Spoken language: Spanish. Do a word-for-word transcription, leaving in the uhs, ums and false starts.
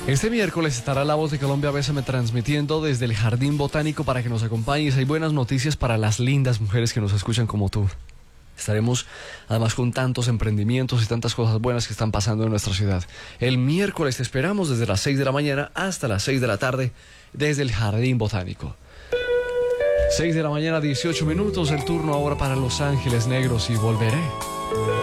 Este miércoles estará La Voz de Colombia B S M transmitiendo desde el Jardín Botánico para que nos acompañes. Hay buenas noticias para las lindas mujeres que nos escuchan como tú. Estaremos además con tantos emprendimientos y tantas cosas buenas que están pasando en nuestra ciudad. El miércoles te esperamos desde las seis de la mañana hasta las seis de la tarde desde el Jardín Botánico. seis de la mañana, dieciocho minutos, el turno ahora para Los Ángeles Negros y Volveré.